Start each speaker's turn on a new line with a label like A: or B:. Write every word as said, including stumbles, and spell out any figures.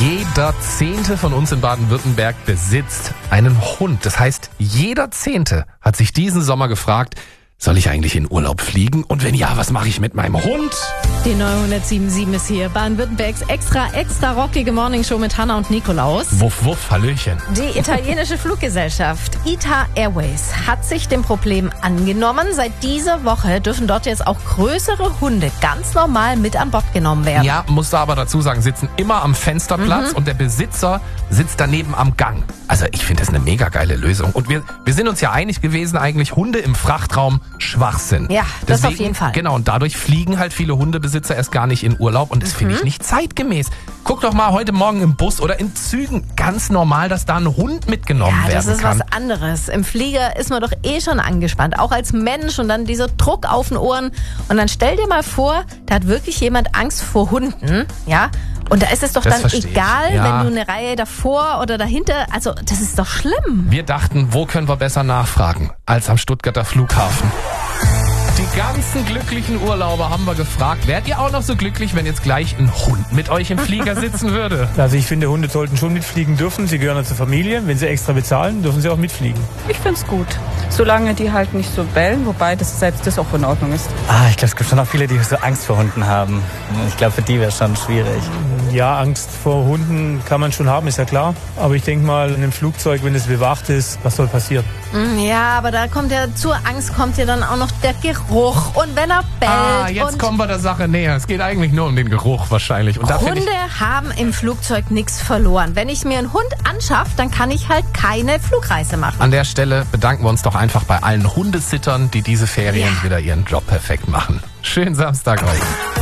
A: Jeder Zehnte von uns in Baden-Württemberg besitzt einen Hund. Das heißt, jeder Zehnte hat sich diesen Sommer gefragt, soll ich eigentlich in Urlaub fliegen? Und wenn ja, was mache ich mit meinem Hund?
B: Die neunhundertsieben Komma sieben ist hier. Baden-Württembergs extra, extra rockige Morningshow mit Hanna und Nikolaus.
A: Wuff, wuff, Hallöchen.
B: Die italienische Fluggesellschaft I T A Airways hat sich dem Problem angenommen. Seit dieser Woche dürfen dort jetzt auch größere Hunde ganz normal mit an Bord genommen werden.
A: Ja, musst du aber dazu sagen, sitzen immer am Fensterplatz mhm. und der Besitzer sitzt daneben am Gang. Also ich finde das eine mega geile Lösung. Und wir, wir sind uns ja einig gewesen, eigentlich Hunde im Frachtraum Schwachsinn.
B: Ja, das
A: Deswegen,
B: auf jeden Fall.
A: Genau, und dadurch fliegen halt viele Hundebesitzer erst gar nicht in Urlaub und das mhm. finde ich nicht zeitgemäß. Guck doch mal heute Morgen im Bus oder in Zügen, ganz normal, dass da ein Hund mitgenommen
B: ja,
A: werden kann.
B: Ja, das ist was anderes. Im Flieger ist man doch eh schon angespannt, auch als Mensch und dann dieser Druck auf den Ohren. Und dann stell dir mal vor, da hat wirklich jemand Angst vor Hunden, ja? Und da ist es doch
A: das
B: dann egal,
A: ja.
B: wenn du eine Reihe davor oder dahinter, also das ist doch schlimm.
A: Wir dachten, wo können wir besser nachfragen, als am Stuttgarter Flughafen. Die ganzen glücklichen Urlauber haben wir gefragt, wärt ihr auch noch so glücklich, wenn jetzt gleich ein Hund mit euch im Flieger sitzen würde?
C: Also ich finde, Hunde sollten schon mitfliegen dürfen. Sie gehören zur Familie. Wenn sie extra bezahlen, dürfen sie auch mitfliegen.
D: Ich finde es gut, solange die halt nicht so bellen, wobei das selbst das auch in Ordnung ist.
E: Ah, ich glaube, es gibt schon auch viele, die so Angst vor Hunden haben. Ich glaube, für die wäre es schon schwierig.
C: Ja, Angst vor Hunden kann man schon haben, ist ja klar. Aber ich denke mal, in einem Flugzeug, wenn es bewacht ist, was soll passieren?
B: Ja, aber da kommt ja zur Angst kommt ja dann auch noch der Geruch und wenn er bellt.
A: Ah, jetzt
B: und
A: kommen wir der Sache näher. Es geht eigentlich nur um den Geruch wahrscheinlich. Und da
B: Hunde
A: ich
B: haben im Flugzeug nichts verloren. Wenn ich mir einen Hund anschaffe, dann kann ich halt keine Flugreise machen.
A: An der Stelle bedanken wir uns doch einfach bei allen Hundesittern, die diese Ferien
B: ja.
A: wieder ihren Job perfekt machen. Schönen Samstag euch.